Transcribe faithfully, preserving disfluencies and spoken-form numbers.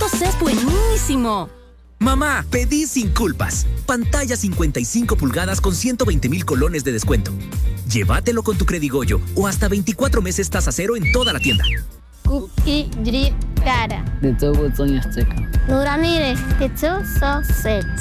Punto C es buenísimo. Mamá, pedí sin culpas. Pantalla cincuenta y cinco pulgadas con ciento veinte mil colones de descuento. Llévatelo con tu Credigoyo o hasta veinticuatro meses tasa cero en toda la tienda. Kuki Jiri Kara. De todo botón y azteca. Nuramire, Kitsu So Sets.